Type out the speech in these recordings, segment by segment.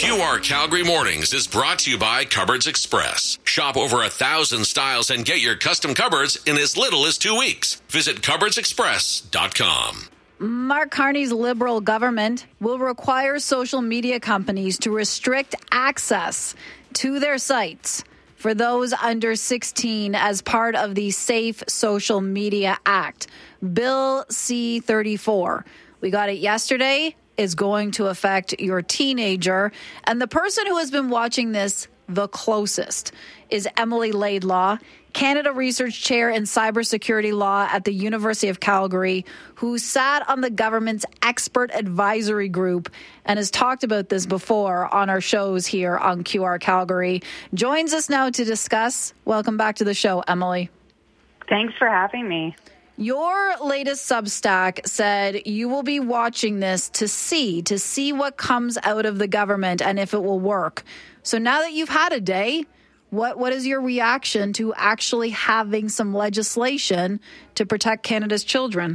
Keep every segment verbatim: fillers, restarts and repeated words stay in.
Q R Calgary Mornings is brought to you by Cupboards Express. Shop over a thousand styles and get your custom cupboards in as little as two weeks. Visit cupboards express dot com. Mark Carney's Liberal government will require social media companies to restrict access to their sites for those under sixteen as part of the Safe Social Media Act, Bill C thirty-four. We got it yesterday. Is going to affect your teenager. And the person who has been watching this the closest is Emily Laidlaw, Canada Research Chair in Cybersecurity Law at the University of Calgary, who sat on the government's expert advisory group and has talked about this before on our shows here on Q R Calgary. Joins us now to discuss. Welcome back to the show, Emily. Thanks for having me. Your latest Substack said you will be watching this to see, to see what comes out of the government and if it will work. So now that you've had a day, what what is your reaction to actually having some legislation to protect Canada's children?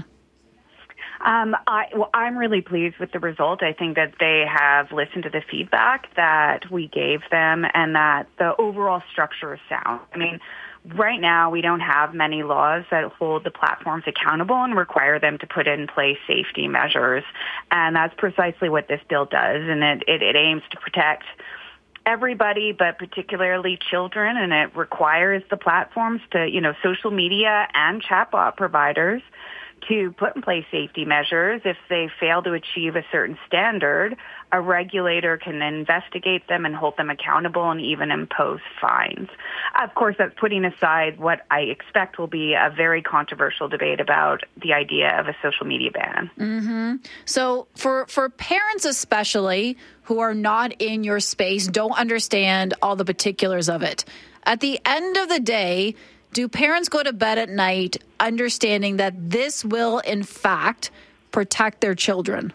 Um, I, well, I'm really pleased with the result. I think that they have listened to the feedback that we gave them and that the overall structure is sound. I mean, right now, we don't have many laws that hold the platforms accountable and require them to put in place safety measures. And that's precisely what this bill does. And it, it, it aims to protect everybody, but particularly children. And it requires the platforms to, you know, social media and chatbot providers to put in place safety measures. If they fail to achieve a certain standard, a regulator can investigate them and hold them accountable and even impose fines. Of course, that's putting aside what I expect will be a very controversial debate about the idea of a social media ban. Mm-hmm. So for, for parents especially who are not in your space, don't understand all the particulars of it, at the end of the day, do parents go to bed at night understanding that this will, in fact, protect their children?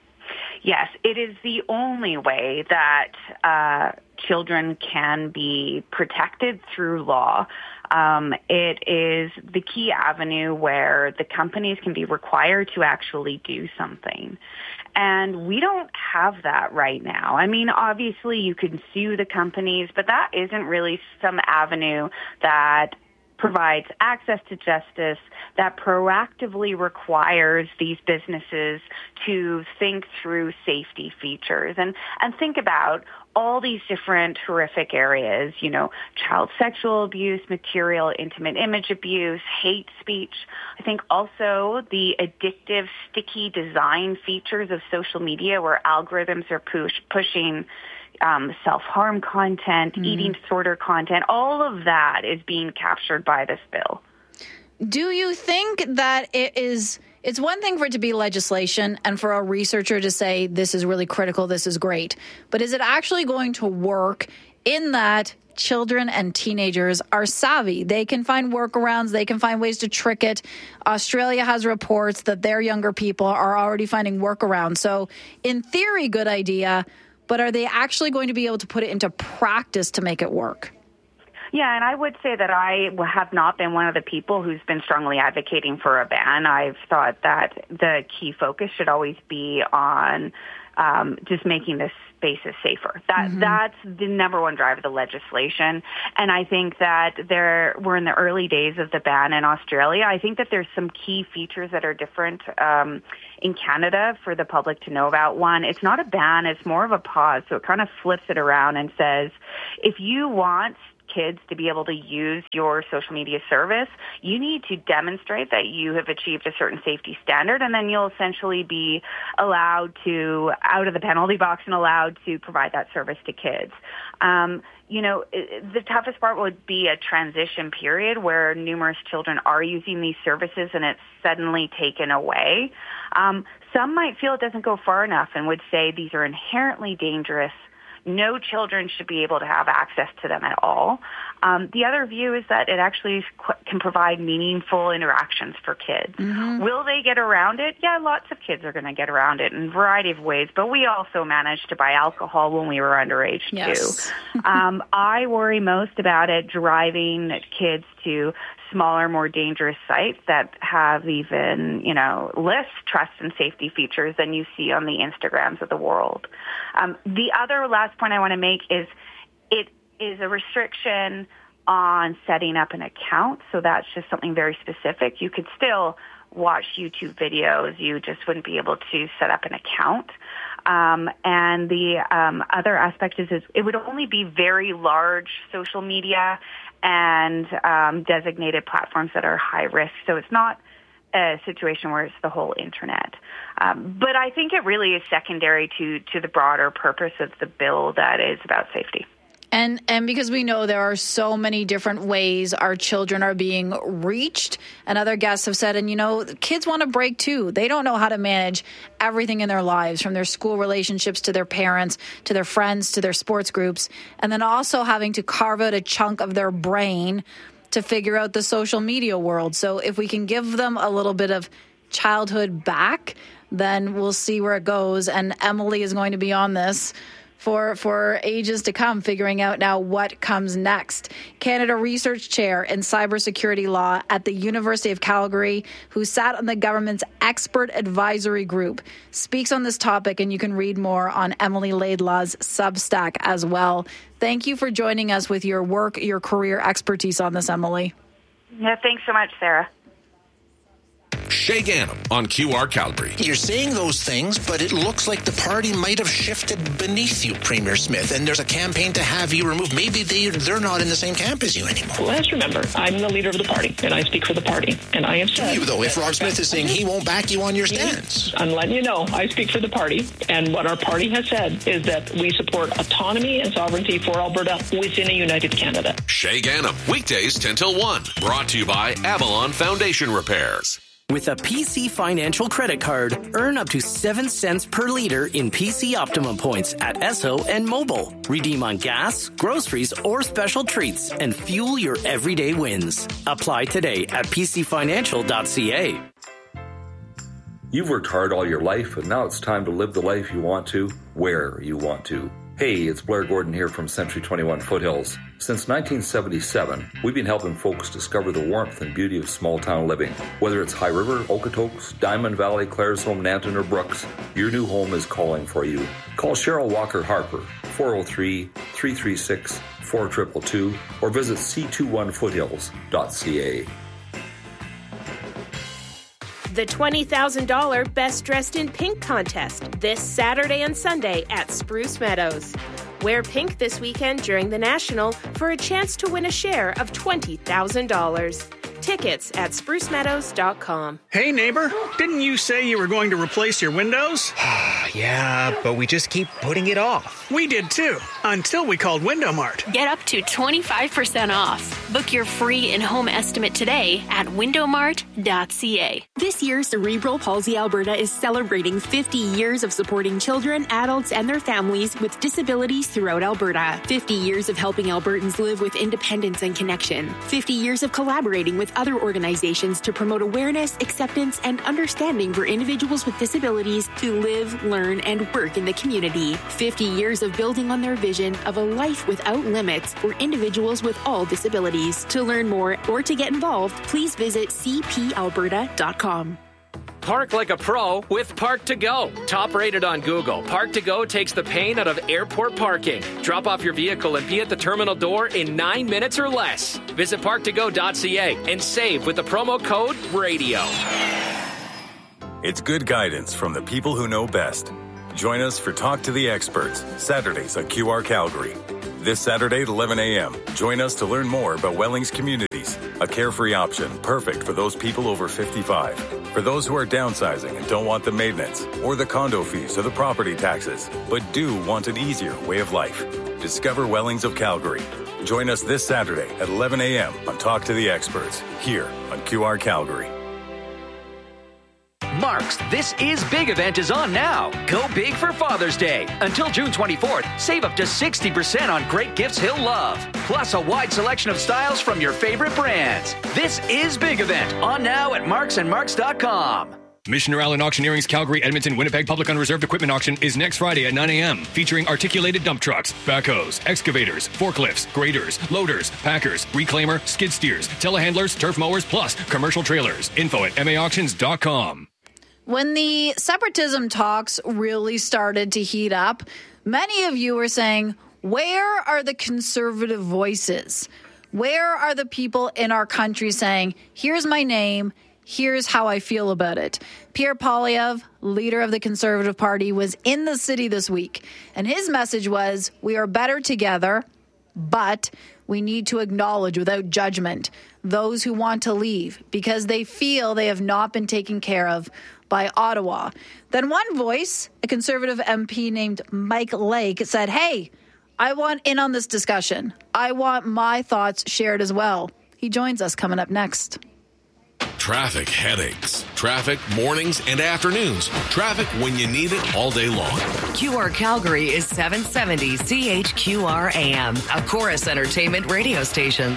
Yes, it is the only way that uh, children can be protected through law. Um, it is the key avenue where the companies can be required to actually do something. And we don't have that right now. I mean, obviously you can sue the companies, but that isn't really some avenue that provides access to justice, that proactively requires these businesses to think through safety features and, and think about all these different horrific areas, you know, child sexual abuse, material, intimate image abuse, hate speech. I think also the addictive, sticky design features of social media where algorithms are push, pushing Um, self-harm content, mm. eating disorder content, all of that is being captured by this bill. Do you think that it is, it's one thing for it to be legislation and for a researcher to say this is really critical, this is great, but is it actually going to work in that children and teenagers are savvy? They can find workarounds, they can find ways to trick it. Australia has reports that their younger people are already finding workarounds. So in theory, good idea. But are they actually going to be able to put it into practice to make it work? Yeah, and I would say that I have not been one of the people who's been strongly advocating for a ban. I've thought that the key focus should always be on um, just making this spaces safer. That mm-hmm. That's the number one drive of the legislation. And I think that there we're in the early days of the ban in Australia. I think that there's some key features that are different um, in Canada for the public to know about. One, it's not a ban, it's more of a pause. So it kind of flips it around and says, if you want kids to be able to use your social media service, you need to demonstrate that you have achieved a certain safety standard, and then you'll essentially be allowed to, out of the penalty box, and allowed to provide that service to kids. Um, you know, the toughest part would be a transition period where numerous children are using these services and it's suddenly taken away. Um, some might feel it doesn't go far enough and would say these are inherently dangerous. No children should be able to have access to them at all. Um, the other view is that it actually can provide meaningful interactions for kids. Mm-hmm. Will they get around it? Yeah, lots of kids are going to get around it in a variety of ways, but we also managed to buy alcohol when we were underage, yes. too. um, I worry most about it driving kids to smaller, more dangerous sites that have even, you know, less trust and safety features than you see on the Instagrams of the world. Um, the other last point I want to make is it is a restriction on setting up an account. So that's just something very specific. You could still watch YouTube videos. You just wouldn't be able to set up an account. Um, and the um, other aspect is, is it would only be very large social media and um, designated platforms that are high risk. So it's not a situation where it's the whole internet. Um, but I think it really is secondary to, to the broader purpose of the bill that is about safety. And and because we know there are so many different ways our children are being reached, and other guests have said, and you know, kids want a break too. They don't know how to manage everything in their lives, from their school relationships to their parents, to their friends, to their sports groups, and then also having to carve out a chunk of their brain to figure out the social media world. So if we can give them a little bit of childhood back, then we'll see where it goes. And Emily is going to be on this for for ages to come, figuring out now what comes next. Canada Research Chair in Cybersecurity Law at the University of Calgary, who sat on the government's expert advisory group, speaks on this topic, and you can read more on Emily Laidlaw's Substack as well. Thank you for joining us with your work, your career expertise on this, Emily. Yeah, thanks so much, Sarah. Shay Ganem on Q R Calgary. You're saying those things, but it looks like the party might have shifted beneath you, Premier Smith, and there's a campaign to have you removed. Maybe they, they're not in the same camp as you anymore. Well, let's remember, I'm the leader of the party, and I speak for the party. And I have said... You, though, if Rob Smith is saying he won't back you on your stance. I'm letting you know, I speak for the party, and what our party has said is that we support autonomy and sovereignty for Alberta within a united Canada. Shay Ganem, weekdays ten till one. Brought to you by Avalon Foundation Repairs. With a P C Financial credit card, earn up to seven cents per liter in P C Optimum points at Esso and Mobile. Redeem on gas, groceries, or special treats and fuel your everyday wins. Apply today at p c financial dot c a. You've worked hard all your life, and now it's time to live the life you want to, where you want to. Hey, it's Blair Gordon here from Century twenty-one Foothills. Since nineteen seventy-seven, we've been helping folks discover the warmth and beauty of small-town living. Whether it's High River, Okotoks, Diamond Valley, Claresholm, Nanton, or Brooks, your new home is calling for you. Call Cheryl Walker Harper, four oh three, three three six, four two two two, or visit c twenty-one foothills dot c a. The twenty thousand dollars Best Dressed in Pink contest this Saturday and Sunday at Spruce Meadows. Wear pink this weekend during the National for a chance to win a share of twenty thousand dollars. Tickets at spruce meadows dot com. Hey, neighbor, didn't you say you were going to replace your windows? Yeah, but we just keep putting it off. We did too, until we called Window Mart. Get up to twenty-five percent off. Book your free in-home estimate today at window mart dot c a. This year, Cerebral Palsy Alberta is celebrating fifty years of supporting children, adults, and their families with disabilities throughout Alberta. fifty years of helping Albertans live with independence and connection. fifty years of collaborating with other organizations to promote awareness, acceptance, and understanding for individuals with disabilities to live, learn, and work in the community. fifty years of building on their vision of a life without limits for individuals with all disabilities. To learn more or to get involved, please visit c p alberta dot com. Park like a pro with Park to Go. Top rated on Google, Park to Go takes the pain out of airport parking. Drop off your vehicle and be at the terminal door in nine minutes or less. Visit park to go dot c a and save with the promo code RADIO. It's good guidance from the people who know best. Join us for Talk to the Experts, Saturdays at Q R Calgary. This Saturday at eleven a.m., join us to learn more about Wellings Communities, a carefree option perfect for those people over fifty-five. For those who are downsizing and don't want the maintenance, or the condo fees or the property taxes, but do want an easier way of life. Discover Wellings of Calgary. Join us this Saturday at eleven a.m. on Talk to the Experts, here on Q R Calgary. Mark's This Is Big event is on now. Go big for Father's Day. Until June twenty-fourth, save up to sixty percent on great gifts he'll love. Plus a wide selection of styles from your favorite brands. This Is Big event on now at marks and marks dot com. Missioner Allen Auctioneering's Calgary, Edmonton, Winnipeg Public Unreserved Equipment Auction is next Friday at nine a.m. featuring articulated dump trucks, backhoes, excavators, forklifts, graders, loaders, packers, reclaimer, skid steers, telehandlers, turf mowers, plus commercial trailers. Info at m a auctions dot com. When the separatism talks really started to heat up, many of you were saying, where are the conservative voices? Where are the people in our country saying, here's my name, here's how I feel about it? Pierre Poilievre, leader of the Conservative Party, was in the city this week, and his message was, we are better together, but we need to acknowledge without judgment those who want to leave because they feel they have not been taken care of by Ottawa. Then one voice, a Conservative M P named Mike Lake, said, hey, I want in on this discussion. I want my thoughts shared as well. He joins us coming up next. Traffic headaches. Traffic mornings and afternoons. Traffic when you need it all day long. Q R Calgary is seven seventy C H Q R A M, a Chorus Entertainment radio station.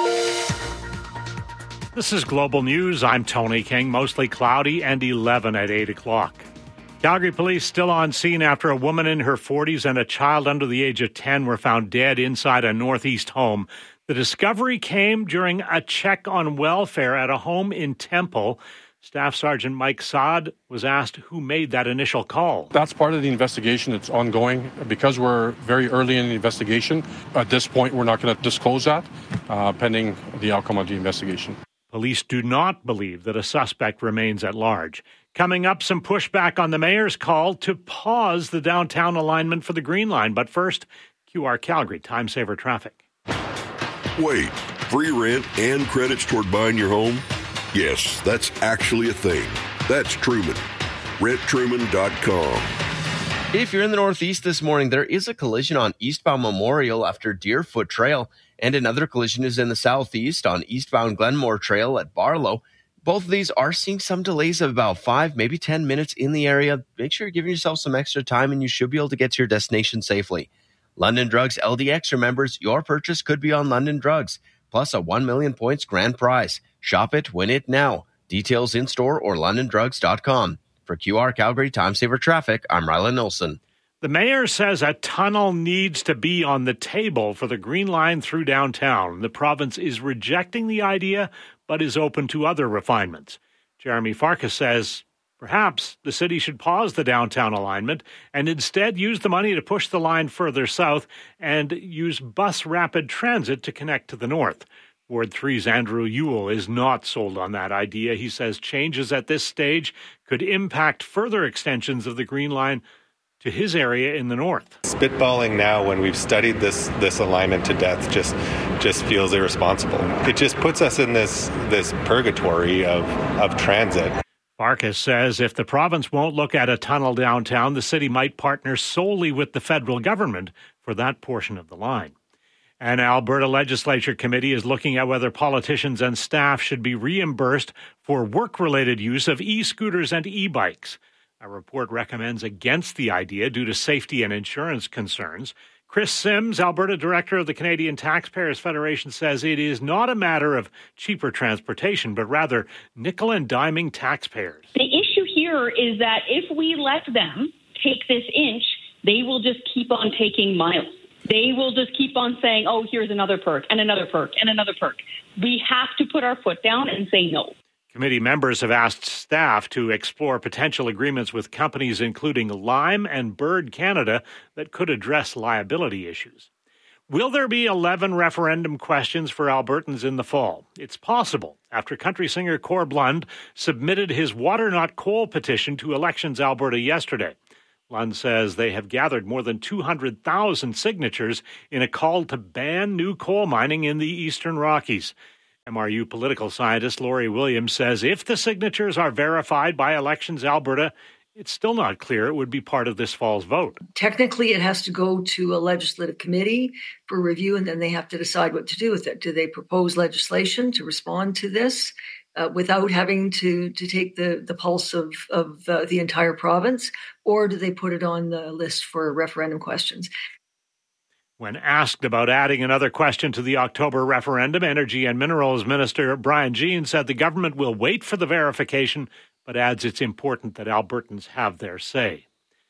This is Global News. I'm Tony King. Mostly cloudy and eleven at eight o'clock. Calgary police still on scene after a woman in her forties and a child under the age of ten were found dead inside a northeast home. The discovery came during a check on welfare at a home in Temple. Staff Sergeant Mike Saad was asked who made that initial call. That's part of the investigation. It's ongoing. Because we're very early in the investigation, at this point, we're not going to disclose that, uh, pending the outcome of the investigation. Police do not believe that a suspect remains at large. Coming up, some pushback on the mayor's call to pause the downtown alignment for the Green Line. But first, Q R Calgary Time Saver Traffic. Wait, free rent and credits toward buying your home? Yes, that's actually a thing. That's Truman. rent truman dot com. If you're in the Northeast this morning, there is a collision on eastbound Memorial after Deerfoot Trail, and another collision is in the Southeast on eastbound Glenmore Trail at Barlow. Both of these are seeing some delays of about five, maybe ten minutes in the area. Make sure you're giving yourself some extra time, and you should be able to get to your destination safely. London Drugs L D X remembers your purchase could be on London Drugs, plus a one million points grand prize. Shop it, win it now. Details in store or london drugs dot com. For Q R Calgary Time Saver Traffic, I'm Rylan Nilsson. The mayor says a tunnel needs to be on the table for the Green Line through downtown. The province is rejecting the idea, but is open to other refinements. Jeremy Farkas says perhaps the city should pause the downtown alignment and instead use the money to push the line further south and use bus rapid transit to connect to the north. Ward three's Andrew Ewell is not sold on that idea. He says changes at this stage could impact further extensions of the Green Line to his area in the north. Spitballing now when we've studied this this alignment to death just just feels irresponsible. It just puts us in this this purgatory of, of transit. Farkas says if the province won't look at a tunnel downtown, the city might partner solely with the federal government for that portion of the line. An Alberta Legislature committee is looking at whether politicians and staff should be reimbursed for work-related use of e-scooters and e-bikes. A report recommends against the idea due to safety and insurance concerns. Chris Sims, Alberta Director of the Canadian Taxpayers Federation, says it is not a matter of cheaper transportation, but rather nickel and diming taxpayers. The issue here is that if we let them take this inch, they will just keep on taking miles. They will just keep on saying, oh, here's another perk and another perk and another perk. We have to put our foot down and say no. Committee members have asked staff to explore potential agreements with companies including Lime and Bird Canada that could address liability issues. Will there be eleven referendum questions for Albertans in the fall? It's possible after country singer Corb Lund submitted his Water Not Coal petition to Elections Alberta yesterday. Lund says they have gathered more than two hundred thousand signatures in a call to ban new coal mining in the Eastern Rockies. M R U political scientist Laurie Williams says if the signatures are verified by Elections Alberta, it's still not clear it would be part of this fall's vote. Technically, it has to go to a legislative committee for review, and then they have to decide what to do with it. Do they propose legislation to respond to this uh, without having to, to take the, the pulse of, of uh, the entire province, or do they put it on the list for referendum questions? When asked about adding another question to the October referendum, Energy and Minerals Minister Brian Jean said the government will wait for the verification, but adds it's important that Albertans have their say.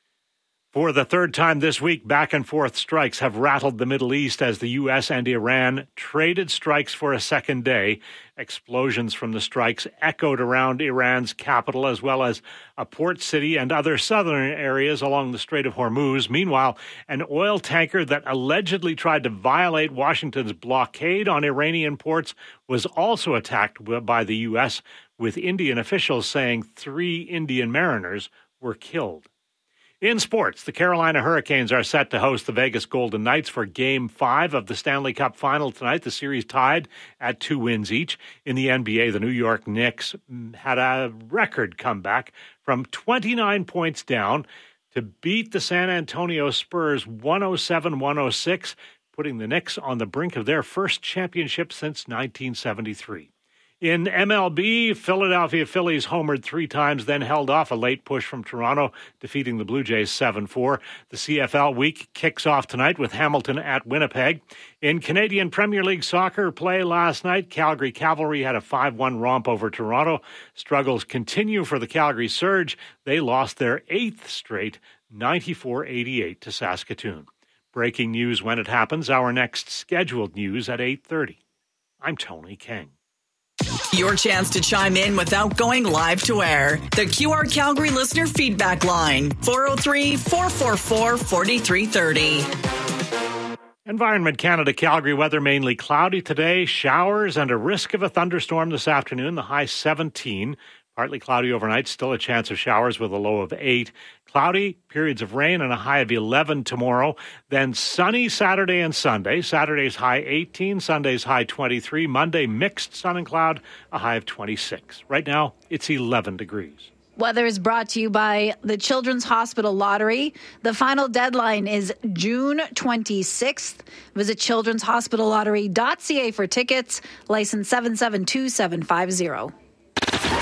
For the third time this week, back-and-forth strikes have rattled the Middle East as the U S and Iran traded strikes for a second day. Explosions from the strikes echoed around Iran's capital as well as a port city and other southern areas along the Strait of Hormuz. Meanwhile, an oil tanker that allegedly tried to violate Washington's blockade on Iranian ports was also attacked by the U S, with Indian officials saying three Indian mariners were killed. In sports, the Carolina Hurricanes are set to host the Vegas Golden Knights for Game five of the Stanley Cup Final tonight. The series tied at two wins each. In the N B A, the New York Knicks had a record comeback from twenty-nine points down to beat the San Antonio Spurs one oh seven one oh six, putting the Knicks on the brink of their first championship since nineteen seventy-three. In M L B, Philadelphia Phillies homered three times, then held off a late push from Toronto, defeating the Blue Jays seven four. The C F L week kicks off tonight with Hamilton at Winnipeg. In Canadian Premier League soccer play last night, Calgary Cavalry had a five one romp over Toronto. Struggles continue for the Calgary Surge. They lost their eighth straight, ninety-four eighty-eight to Saskatoon. Breaking news when it happens. Our next scheduled news at eight thirty. I'm Tony King. Your chance to chime in without going live to air. The Q R Calgary listener feedback line, four oh three, four four four, four three three oh. Environment Canada Calgary weather mainly cloudy today, showers and a risk of a thunderstorm this afternoon, the high seventeen. Partly cloudy overnight, still a chance of showers with a low of eight. Cloudy, periods of rain and a high of eleven tomorrow. Then sunny Saturday and Sunday. Saturday's high eighteen, Sunday's high twenty-three. Monday, mixed sun and cloud, a high of twenty-six. Right now, it's eleven degrees. Weather is brought to you by the Children's Hospital Lottery. The final deadline is June twenty-sixth. Visit children's hospital lottery dot c a for tickets. License seven seven two seven five zero.